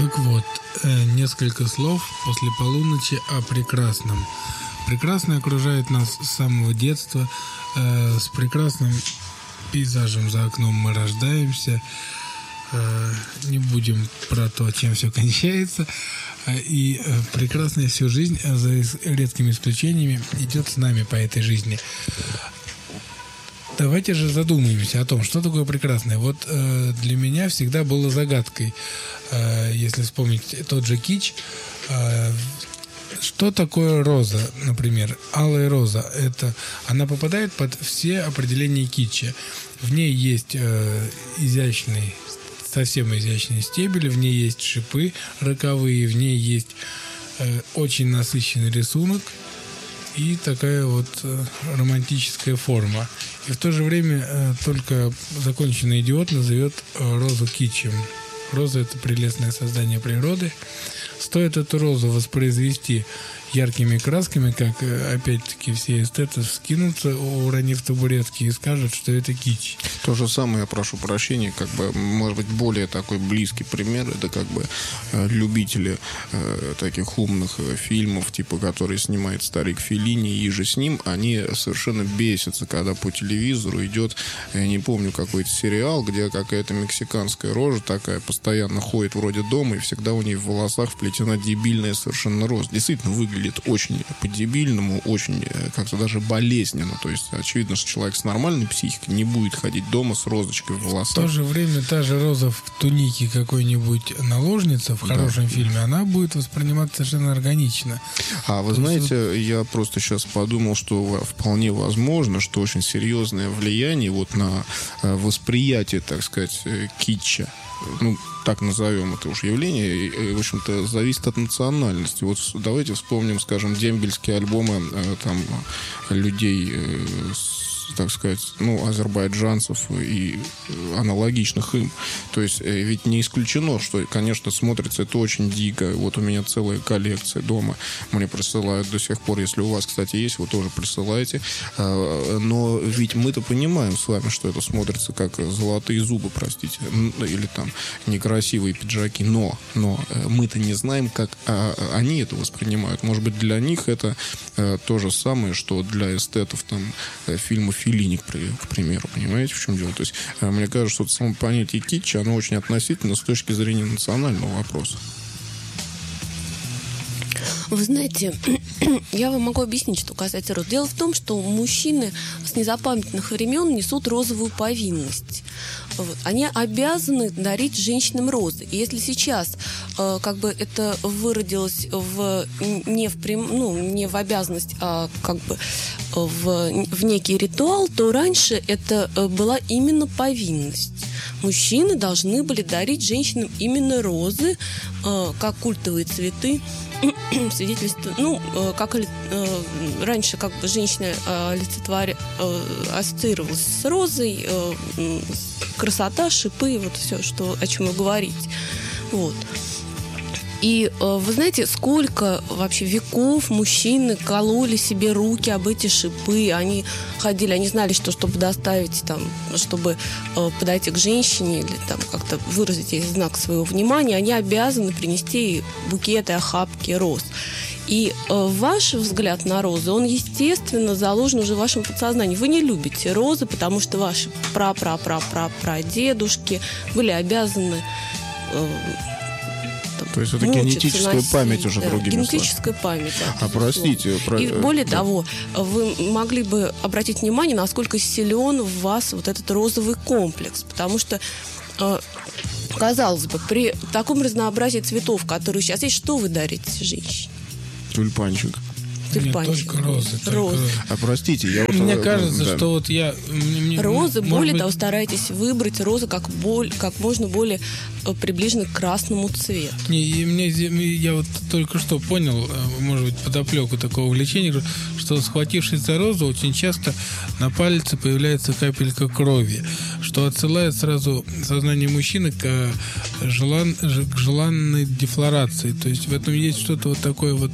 Так вот, несколько слов после полуночи о прекрасном. Прекрасное окружает нас с самого детства. С прекрасным пейзажем за окном мы рождаемся. Не будем про то, чем все кончается. И прекрасная всю жизнь, за редкими исключениями, идет с нами по этой жизни. Давайте же задумаемся о том, что такое прекрасное. Вот для меня всегда было загадкой, если вспомнить тот же кич, что такое роза, например, алая роза. Это она попадает под все определения китча. В ней есть изящный, совсем изящный стебель, в ней есть шипы роковые, в ней есть очень насыщенный рисунок и такая вот романтическая форма. И в то же время только законченный идиот назовет розу китчем. Роза – это прелестное создание природы. Стоит эту розу воспроизвести яркими красками, как опять-таки все эстеты вскинутся, уронив табуретки, и скажут, что это кич. То же самое, я прошу прощения, как бы, может быть, более такой близкий пример, это как бы любители таких умных фильмов, типа, которые снимает старик Феллини, и же с ним, они совершенно бесятся, когда по телевизору идет, я не помню, какой-то сериал, где какая-то мексиканская рожа такая постоянно ходит вроде дома, и всегда у нее в волосах вплетена дебильная совершенно роза. Действительно выглядит очень по-дебильному, очень как-то даже болезненно. То есть очевидно, что человек с нормальной психикой не будет ходить дома с розочкой в волосах. В то же время та же роза в тунике какой-нибудь наложницы в хорошем фильме, она будет восприниматься совершенно органично. А вы знаете, я просто сейчас подумал, что вполне возможно, что очень серьезное влияние вот на восприятие, так сказать, китча, ну, так назовем это уж явление, и, в общем-то, зависит от национальности. Вот давайте вспомним, скажем, дембельские альбомы там людей так сказать, ну, азербайджанцев и аналогичных им. То есть ведь не исключено, что, конечно, смотрится это очень дико. Вот у меня целая коллекция дома. Мне присылают до сих пор. Если у вас, кстати, есть, вы тоже присылайте. Но ведь мы-то понимаем с вами, что это смотрится как золотые зубы, простите, или там некрасивые пиджаки. Но мы-то не знаем, как они это воспринимают. Может быть, для них это то же самое, что для эстетов там фильмов Феллини, к примеру. Понимаете, в чем дело? То есть, мне кажется, что само понятие китча, оно очень относительно с точки зрения национального вопроса. Вы знаете, я вам могу объяснить, что касается роз. Дело в том, что мужчины с незапамятных времен несут розовую повинность. Вот. Они обязаны дарить женщинам розы. И если сейчас как бы это выродилось не в обязанность, а как бы в некий ритуал, то раньше это была именно повинность. Мужчины должны были дарить женщинам именно розы, как культовые цветы, свидетельство, как раньше как бы женщина ассоциировалась с розой, красота, шипы, вот все, о чем вы говорите. Вот. И вы знаете, сколько вообще веков мужчины кололи себе руки об эти шипы. Они ходили, они знали, что чтобы доставить, там, чтобы подойти к женщине или там как-то выразить ей знак своего внимания, они обязаны принести букеты, охапки роз. И ваш взгляд на розы, он, естественно, заложен уже в вашем подсознании. Вы не любите розы, потому что ваши прадедушки были обязаны... То есть это генетическая память уже, другими словами. Генетическая память. Да, простите. И более того, вы могли бы обратить внимание, насколько силен в вас вот этот розовый комплекс. Потому что, казалось бы, при таком разнообразии цветов, которые сейчас есть, что вы дарите женщине? Тюльпанчик. Нет, только розы. А простите, я вот... Мне кажется, что вот я... Розы, более того, старайтесь выбрать розы как можно более приближены к красному цвету. Я вот только что понял, может быть, подоплеку такого увлечения, что, схватившись за розу, очень часто на пальце появляется капелька крови, что отсылает сразу сознание мужчины к желанной дефлорации. То есть в этом есть что-то вот такое вот...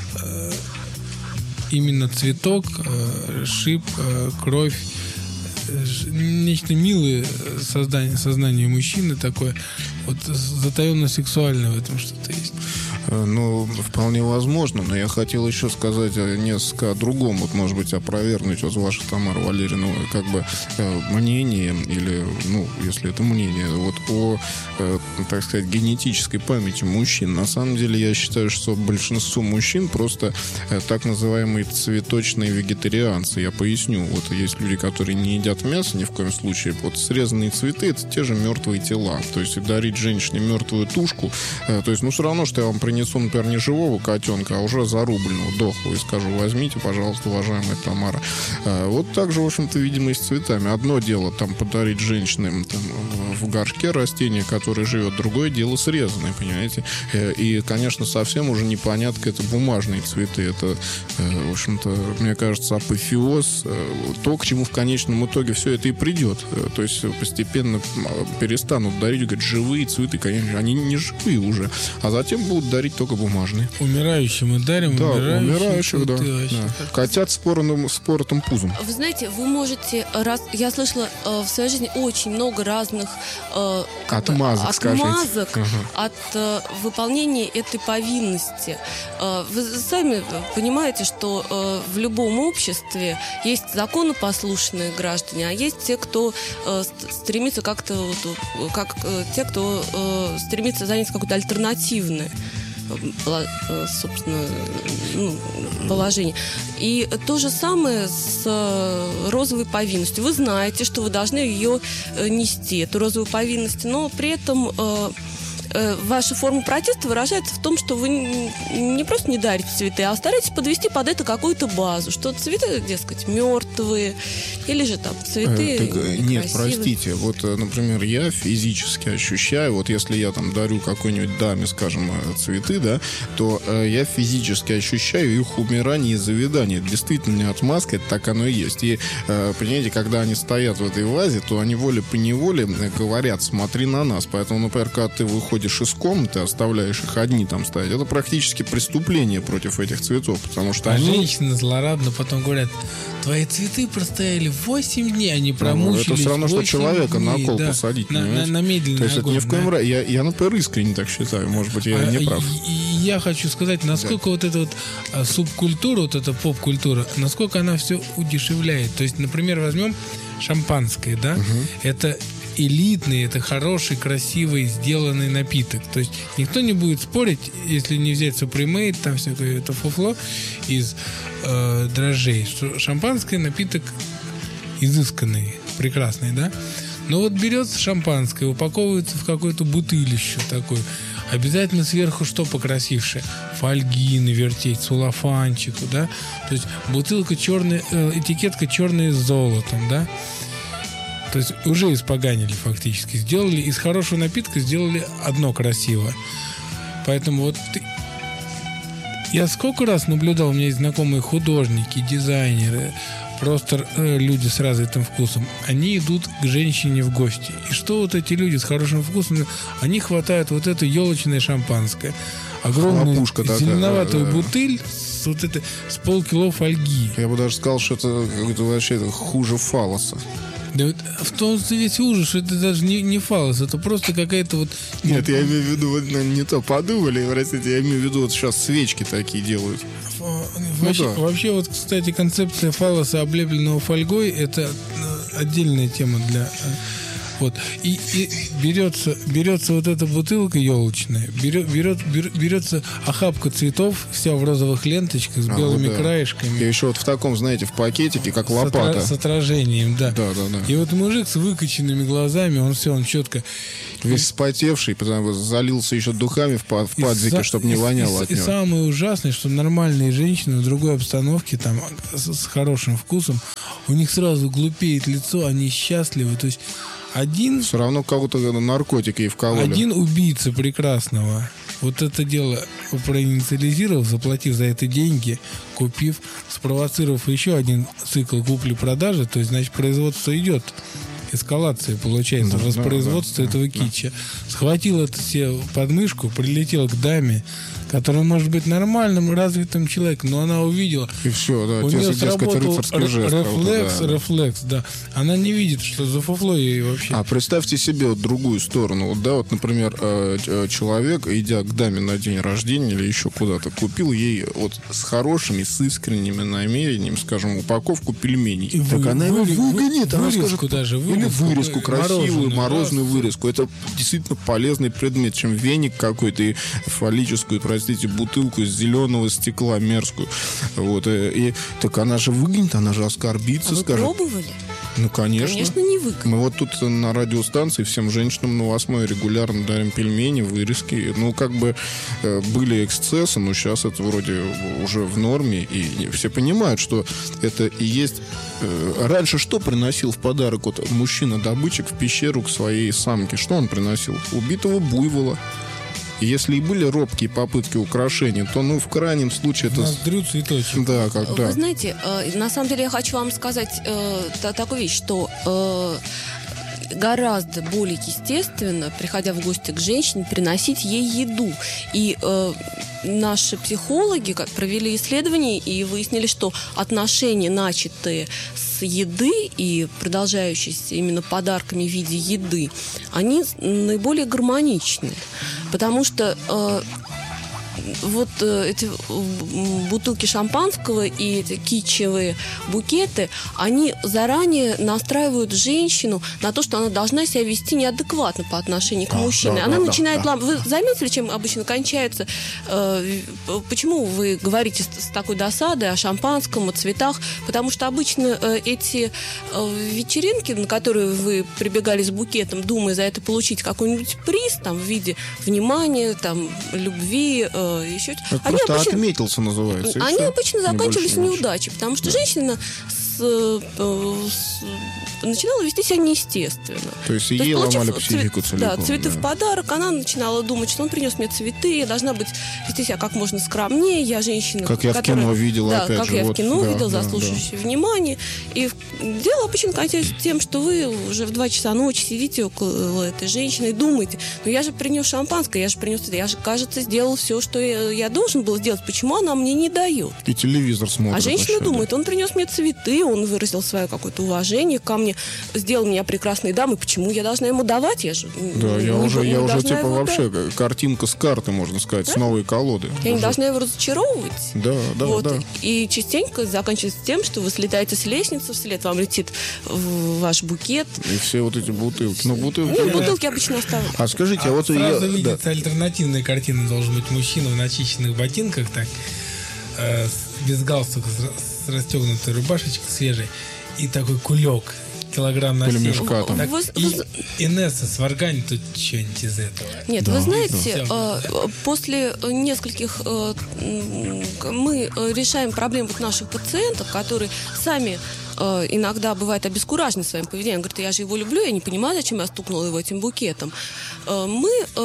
Именно цветок, шип, кровь, нечто милое сознание мужчины такое, вот затаенно-сексуальное в этом что-то есть. Ну, вполне возможно, но я хотел еще сказать несколько о другом, вот, может быть, опровергнуть вот ваше, Тамара Валерьевна, как бы мнение, или, ну, если это мнение, вот о, так сказать, генетической памяти мужчин. На самом деле, я считаю, что большинство мужчин просто так называемые цветочные вегетарианцы. Я поясню. Вот есть люди, которые не едят мясо ни в коем случае. Вот срезанные цветы — это те же мертвые тела. То есть дарить женщине мертвую тушку, то есть, ну, все равно, что я вам принесу, например, не живого котенка, а уже зарубленного, дохлого, и скажу: возьмите, пожалуйста, уважаемая Тамара. Вот так же, в общем-то, видимо, и с цветами. Одно дело там подарить женщине там, в горшке растение, которое живет, другое дело срезанное, понимаете? И, конечно, совсем уже непонятно, это бумажные цветы. Это, в общем-то, мне кажется, апофеоз, то, к чему в конечном итоге все это и придет. То есть постепенно перестанут дарить, говорят, живые цветы, конечно, они не живые уже, а затем будут дарить только бумажные. Умирающим мы дарим, да, умирающих, да. Да. Котят с поротым пузом. Вы знаете, вы можете... Я слышала в своей жизни очень много разных отмазок от выполнения этой повинности. Вы сами понимаете, что в любом обществе есть законопослушные граждане, а есть те, кто стремится как-то, те, кто стремится занять какое-то альтернативное, собственно, положение. И то же самое с розовой повинностью. Вы знаете, что вы должны ее нести, эту розовую повинность, но при этом ваша форма протеста выражается в том, что вы не просто не дарите цветы, а стараетесь подвести под это какую-то базу, что цветы, дескать, мертвые, или же там цветы Нет, простите, вот, например, я физически ощущаю, вот если я там дарю какой-нибудь даме, скажем, цветы, да, то я физически ощущаю их умирание и завядание. Это действительно не отмазка, это так оно и есть. И, понимаете, когда они стоят в этой вазе, то они волей-поневоле говорят: смотри на нас. Поэтому, например, когда ты выходишь из комнаты, оставляешь их одни там стоять, это практически преступление против этих цветов, потому что женщины злорадно потом говорят: твои цветы простояли 8 дней, они промучились. Это все равно, что человека дней, на кол посадить, на медленный То есть огонь, это ни в коем разе. Я, например, искренне так считаю, может быть, я не прав. И я хочу сказать, насколько вот эта вот субкультура, вот эта поп-культура, насколько она все удешевляет. То есть, например, возьмем шампанское, да, это элитный, это хороший, красивый, сделанный напиток. То есть никто не будет спорить, если не взять супремейт, там всякое это фуфло из дрожжей, что шампанское напиток изысканный, прекрасный, да? Но вот берется шампанское, упаковывается в какое-то бутылище такое, обязательно сверху что покрасившее? Фольги навертеть, целлофанчику, да? То есть бутылка черная, этикетка черная с золотом, да? То есть уже испоганили фактически. Сделали из хорошего напитка, сделали одно красивое. Поэтому вот я сколько раз наблюдал, у меня есть знакомые художники, дизайнеры, просто люди с развитым вкусом. Они идут к женщине в гости. И что вот эти люди с хорошим вкусом, они хватают вот это елочное шампанское, огромную зеленоватую бутыль с полкило фольги. Я бы даже сказал, что это вообще хуже фалоса. Да вот в том-то весь ужас, что это даже не фалос, это просто какая-то вот... Нет, я имею в виду, вот, не то подумали, простите, я имею в виду, вот сейчас свечки такие делают. Вообще, вот, кстати, концепция фалоса, облепленного фольгой, это отдельная тема для... Вот. И берется вот эта бутылка елочная, берется охапка цветов, вся в розовых ленточках с белыми краешками. И еще вот в таком, знаете, в пакетике, как лопата. С отражением, да. Да. И вот мужик с выкоченными глазами, он четко... Весь вспотевший, потому что залился еще духами в падзике, чтобы не воняло от него. И самое ужасное, что нормальные женщины в другой обстановке, там, с хорошим вкусом, у них сразу глупеет лицо, они счастливы. То есть один... Все равно кого-то наркотики и вкололи. Один убийца прекрасного вот это дело проинициализировав, заплатив за это деньги, купив, спровоцировав еще один цикл купли-продажи, то есть, значит, производство идет. Эскалация получается, воспроизводство этого китча. Схватил это себе под мышку, прилетел к даме, которая может быть нормальным, развитым человеком, но она увидела. И все, да, У нее сработал рефлекс, да. Она не видит, что за фуфло ей вообще. А представьте себе вот другую сторону. Вот, да, вот, например, человек, идя к даме на день рождения или еще куда-то, купил ей вот с хорошими, с искренними намерениями, скажем, упаковку пельменей. И так она его выгонит, она скажет, даже или вырезку красивую, морозную вырезку. Это действительно полезный предмет, чем веник какой-то и фаллическую, простите, бутылку из зеленого стекла мерзкую. Вот. И так она же выгонит, она же оскорбится, скажет. Пробовали? Ну, конечно. Конечно, не выгонит. Мы вот тут на радиостанции всем женщинам на 8 регулярно дарим пельмени, вырезки. Ну, как бы были эксцессы, но сейчас это вроде уже в норме. И все понимают, что это и есть... Раньше что приносил в подарок вот мужчина-добытчик в пещеру к своей самке? Что он приносил? Убитого буйвола. И если и были робкие попытки украшения, то, ну, в крайнем случае это... Ноздрю цветочек. Да, когда... Вы знаете, на самом деле я хочу вам сказать такую вещь, что гораздо более естественно, приходя в гости к женщине, приносить ей еду. И наши психологи провели исследования и выяснили, что отношения, начатые с еды и продолжающиеся именно подарками в виде еды, они наиболее гармоничны. Потому что вот эти бутылки шампанского и эти китчевые букеты, они заранее настраивают женщину на то, что она должна себя вести неадекватно по отношению к мужчине. Она начинает... Вы заметили, чем обычно кончается? Почему вы говорите с такой досадой о шампанском, о цветах? Потому что обычно эти вечеринки, на которые вы прибегали с букетом, думая за это получить какой-нибудь приз там, в виде внимания, там, любви, еще... Они просто обычно, отметился, называется. Они обычно заканчивались неудачей, потому что женщина начинала вести себя неестественно. То есть ей ломали психику целиком. Да, цветы в подарок. Она начинала думать, что он принес мне цветы, я должна вести себя как можно скромнее. Я женщина, как я в кино видела, да, опять как же. я в кино видела, да, заслуживающее внимание. И дело обычно кончается тем, что вы уже в 2 часа ночи сидите около этой женщины и думаете, ну я же принес шампанское, я же принес это, я же, кажется, сделал все, что я должен был сделать. Почему она мне не дает? И телевизор смотрит. А женщина думает, он принес мне цветы, он выразил свое какое-то уважение ко мне, сделал меня прекрасной дамой, почему я должна ему давать? Я же, да, я уже типа вообще картинка с карты, можно сказать, да? С новой колоды. Я не должна его разочаровывать. Да, да, вот. Да. И частенько заканчивается тем, что вы слетаете с лестницы, вслед вам летит ваш букет. И все вот эти бутылки. Ну, бутылки обычно оставляют. А скажите, вот сразу видится альтернативная картина. Должен быть мужчина в начищенных ботинках, так, без галстука, с расстегнутой рубашечкой свежей, и такой кулек, килограмм на 7. Так, Инесса сварганит тут что-нибудь из этого. Нет, да, вы знаете, после нескольких мы решаем проблемы наших пациентов, которые сами иногда бывает обескуражены своим поведением. Говорит, я же его люблю, я не понимаю, зачем я стукнула его этим букетом. Мы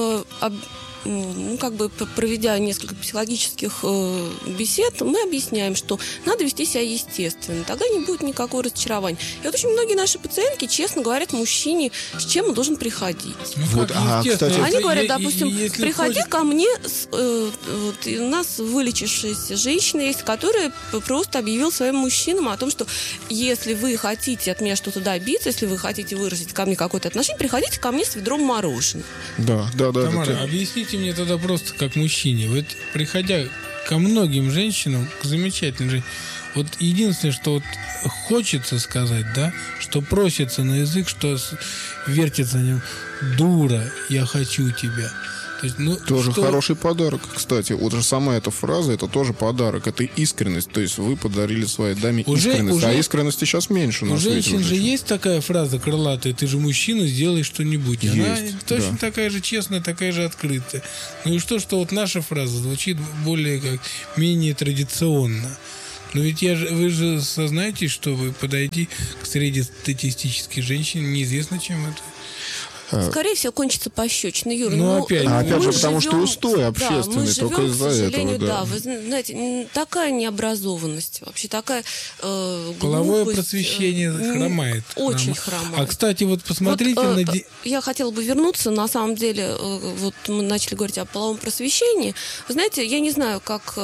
как бы проведя несколько психологических бесед, мы объясняем, что надо вести себя естественно, тогда не будет никакого разочарования. И вот очень многие наши пациентки честно говорят мужчине, с чем он должен приходить. Вот, кстати, они говорят, допустим, приходи ко мне, вот, у нас вылечившаяся женщина есть, которая просто объявила своим мужчинам о том, что если вы хотите от меня что-то добиться, если вы хотите выразить ко мне какое-то отношение, приходите ко мне с ведром мороженого. Да. Тамара, объясните мне тогда просто как мужчине. Вот приходя ко многим женщинам, к замечательным женщинам, вот единственное, что вот хочется сказать, да, что просится на язык, что вертится на нем: дура, я хочу тебя. То есть, тоже хороший подарок, кстати. Вот же сама эта фраза, это тоже подарок. Это искренность. То есть вы подарили своей даме искренность. А искренности сейчас меньше на свете. У женщин же есть такая фраза крылатая: ты же мужчина, сделай что-нибудь. Есть, она точно такая же честная, такая же открытая. Ну и что вот наша фраза звучит более как менее традиционно. Но ведь вы же сознаете, что вы подойти к среднестатистической женщине, неизвестно, чем это скорее всего, кончится пощечиной, Юра. Ну, опять же, потому что устой общественный, да, только из-за этого. Да, вы знаете, такая необразованность, вообще такая глупость. Половое просвещение хромает. Очень хромает. А, кстати, вот посмотрите на... Я хотела бы вернуться, на самом деле, вот мы начали говорить о половом просвещении. Вы знаете, я не знаю, как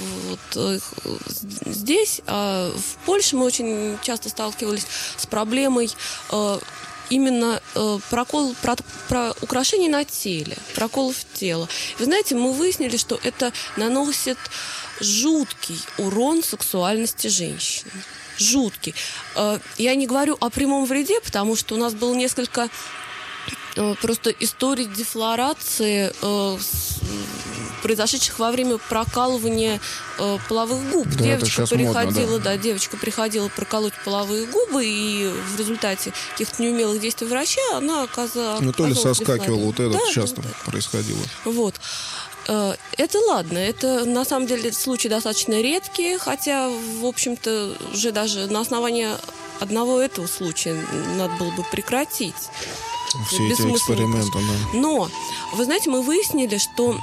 здесь, а в Польше мы очень часто сталкивались с проблемой именно про украшений на теле, проколов тела. Вы знаете, мы выяснили, что это наносит жуткий урон сексуальности женщин. Жуткий. Я не говорю о прямом вреде, потому что у нас было несколько просто историй дефлорации, произошедших во время прокалывания половых губ. Да, девочка приходила проколоть половые губы, и в результате каких-то неумелых действий врача она оказалась... Ну, то ли соскакивала, вот это часто происходило. Вот. Это ладно, это на самом деле случаи достаточно редкие, хотя, в общем-то, уже даже на основании одного этого случая надо было бы прекратить. Все эти эксперименты, да. Но, вы знаете, мы выяснили, что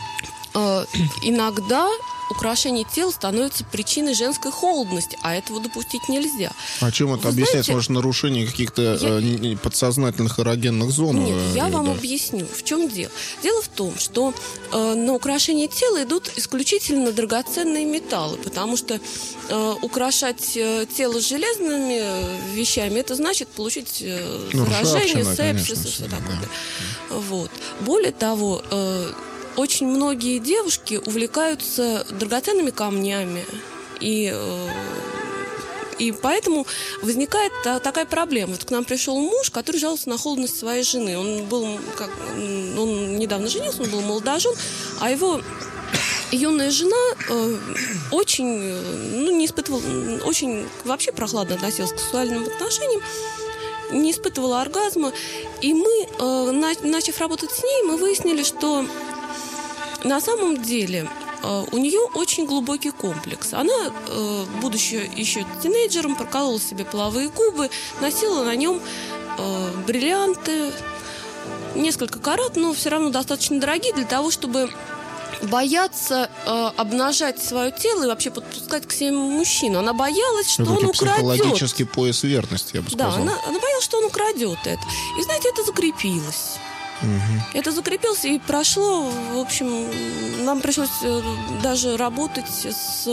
иногда украшение тела становится причиной женской холодности, а этого допустить нельзя. А чем это объясняется? Может, нарушение каких-то подсознательных эрогенных зон? Нет, я вам объясню. В чем дело? Дело в том, что на украшение тела идут исключительно драгоценные металлы, потому что украшать тело железными вещами, это значит получить заражение, сепсис и все такое. Да. Вот. Более того, очень многие девушки увлекаются драгоценными камнями, и поэтому возникает такая проблема. Вот к нам пришел муж, который жаловался на холодность своей жены. Он недавно женился, он был молодожен, а его юная жена очень не испытывала, очень вообще прохладно относилась к сексуальным отношениям, не испытывала оргазма. И мы, начав работать с ней, мы выяснили, что на самом деле у нее очень глубокий комплекс. Она, будучи еще тинейджером, проколола себе половые губы, носила на нем бриллианты, несколько карат, но все равно достаточно дорогие для того, чтобы бояться обнажать свое тело и вообще подпускать к себе мужчину. Она боялась, что он украдет. Психологический пояс верности, я бы сказал. Да, она боялась, что он украдет это. И, знаете, это закрепилось. Угу. Это закрепилось и прошло. В общем, нам пришлось даже работать с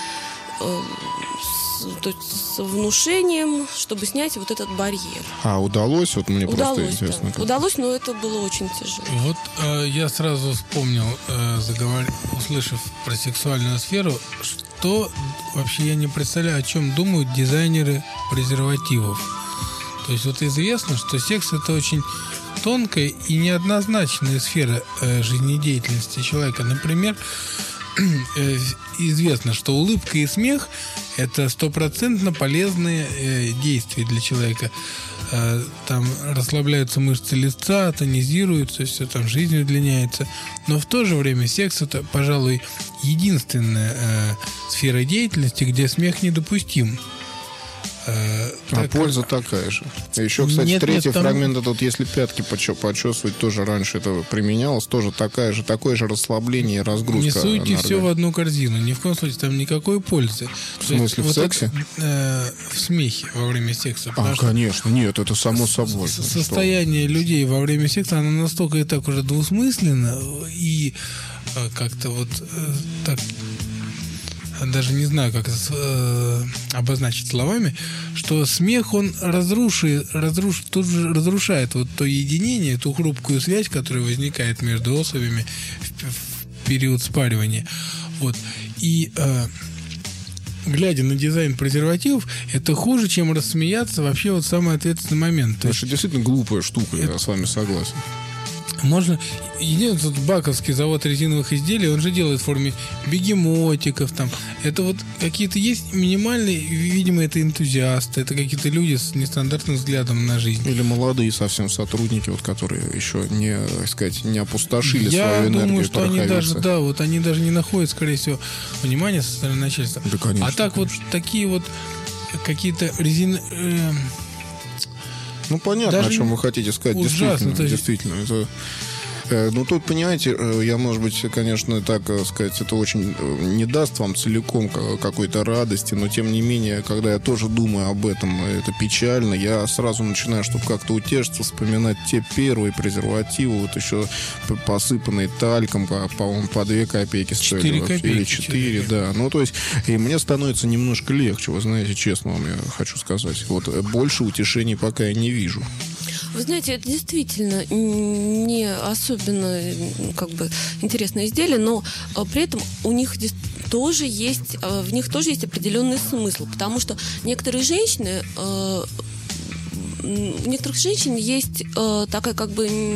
внушением, чтобы снять вот этот барьер. А удалось? Вот мне просто интересно. Да. Удалось, но это было очень тяжело. Вот я сразу вспомнил, услышав про сексуальную сферу, что вообще я не представляю, о чем думают дизайнеры презервативов. То есть вот известно, что секс — это очень тонкая и неоднозначная сфера жизнедеятельности человека. Например, известно, что улыбка и смех – это 100% полезные действия для человека. Там расслабляются мышцы лица, тонизируются, все там, жизнь удлиняется. Но в то же время секс – это, пожалуй, единственная сфера деятельности, где смех недопустим. Польза такая же. Еще, кстати, третий фрагмент, это вот если пятки почесывать, тоже раньше это применялось, тоже такое же расслабление и разгрузка. Не суйте все в одну корзину. Ни в коем случае там никакой пользы. В смысле, в сексе? В смехе во время секса. Конечно. Нет, это само собой. Состояние людей во время секса, оно настолько и так уже двусмысленно и как-то вот так... Даже не знаю, как это обозначить словами, что смех, он разрушает вот то единение, ту хрупкую связь, которая возникает между особями в период спаривания. Вот. И глядя на дизайн презервативов, это хуже, чем рассмеяться вообще вот в самый ответственный момент. Это действительно глупая штука, я с вами согласен. Можно... Единственный Баковский завод резиновых изделий, он же делает в форме бегемотиков там. Это вот какие-то есть минимальные, видимо, это энтузиасты, это какие-то люди с нестандартным взглядом на жизнь. Или молодые совсем сотрудники, вот, которые еще не опустошили свою энергию. Я думаю, что они даже не находят, скорее всего, внимания со стороны начальства. Да, конечно. А так конечно. Вот такие вот какие-то Ну, понятно, Даже о чем вы хотите сказать. ужасно, Действительно. Это... Ну, тут, понимаете, я, может быть, конечно, так сказать, это очень не даст вам целиком какой-то радости, но, тем не менее, когда я тоже думаю об этом, это печально, я сразу начинаю, чтобы как-то утешиться, вспоминать те первые презервативы, вот еще посыпанные тальком, по-моему, по 2 копейки стоили. 4 копейки. Или 4, да. Ну, то есть, и мне становится немножко легче, вы знаете, честно вам я хочу сказать. Вот больше утешений пока я не вижу. Вы знаете, это действительно не особенно как бы интересное изделие, но при этом у них тоже есть, в них тоже есть определенный смысл, потому что некоторые женщины у некоторых женщин есть такая как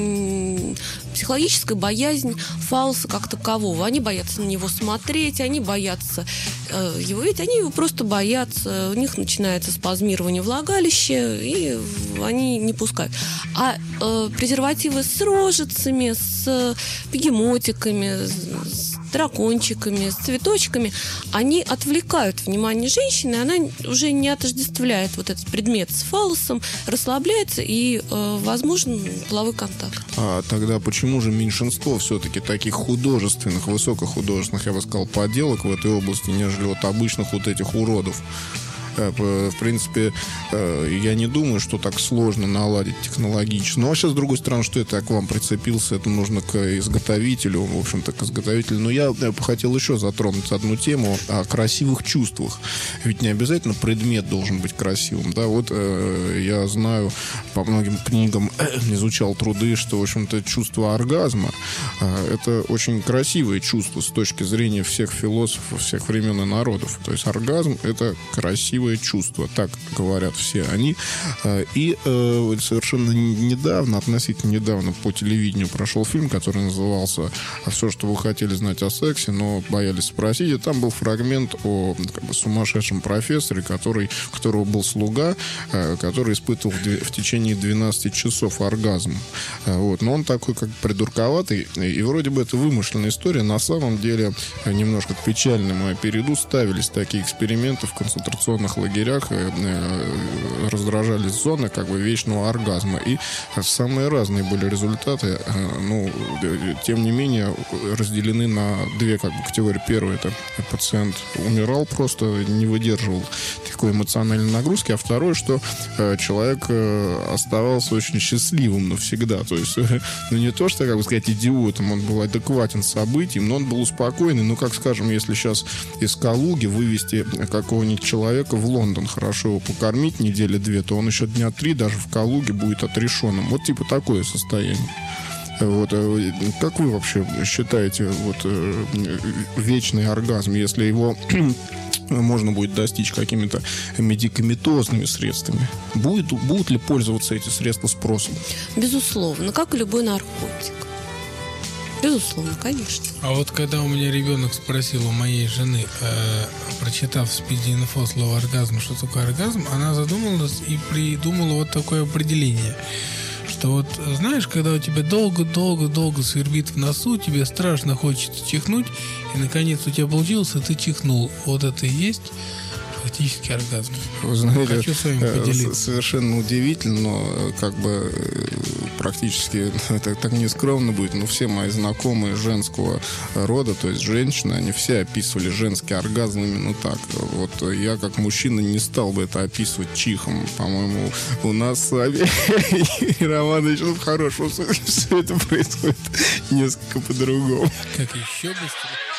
бы психологическая боязнь фаллоса как такового. Они боятся на него смотреть, они боятся его видеть, они его просто боятся. У них начинается спазмирование влагалища, и они не пускают. А презервативы с рожицами, с бегемотиками, с дракончиками, с цветочками, они отвлекают внимание женщины, она уже не отождествляет вот этот предмет с фаллосом, расслабляется и возможен половой контакт. А тогда почему же меньшинство все-таки таких художественных, высокохудожественных, я бы сказал, поделок в этой области, нежели вот обычных вот этих уродов? В принципе, я не думаю, что так сложно наладить технологически. Но вообще, с другой стороны, что это я к вам прицепился, это нужно к изготовителю, в общем-то, к изготовителю. Но я хотел еще затронуть одну тему о красивых чувствах. Ведь не обязательно предмет должен быть красивым. Да, вот я знаю, по многим книгам изучал труды, что, в общем-то, чувство оргазма это очень красивое чувство с точки зрения всех философов, всех времен и народов. То есть оргазм — это красивое чувство, так говорят все они. И совершенно недавно, относительно недавно, по телевидению прошел фильм, который назывался «Все, что вы хотели знать о сексе, но боялись спросить». И там был фрагмент о как бы сумасшедшем профессоре, у которого был слуга, который испытывал в течение 12 часов оргазм. Вот. Но он такой как придурковатый, и вроде бы это вымышленная история. На самом деле, немножко к печальному я перейду, ставились такие эксперименты в концентрационных лагерях, раздражались зоны как бы вечного оргазма, и самые разные были результаты. Ну, тем не менее, разделены на 2 как бы категории. Первый — это пациент умирал, просто не выдерживал такой эмоциональной нагрузки, а второе, что человек оставался очень счастливым навсегда. То есть, ну, не то, что, как бы сказать, идиотом, он был адекватен событиям, но он был успокоенный. Ну, как, скажем, если сейчас из Калуги вывести какого-нибудь человека в Лондон, хорошо его покормить 2 недели, то он еще 3 дня даже в Калуге будет отрешенным. Вот типа такое состояние. Вот. Как вы вообще считаете вот, вечный оргазм, если его можно будет достичь какими-то медикаментозными средствами? Будут ли пользоваться эти средства спросом? Безусловно, как и любой наркотик. Безусловно, конечно. А вот когда у меня ребенок спросил у моей жены, прочитав в спиди-инфо слово оргазм, что такое оргазм, она задумалась и придумала вот такое определение. Что вот, знаешь, когда у тебя долго-долго-долго свербит в носу, тебе страшно хочется чихнуть, и наконец у тебя получилось, и ты чихнул. Вот это и есть фактически оргазм. Вы знаете, хочу с вами поделиться. Совершенно удивительно, но как бы практически это так нескромно будет, но все мои знакомые женского рода, то есть женщины, они все описывали женский оргазм именно так. Вот я как мужчина не стал бы это описывать чихом. По-моему, у нас с вами, Юрий Романович, в хорошем смысле все это происходит несколько по-другому. Как еще быстрее?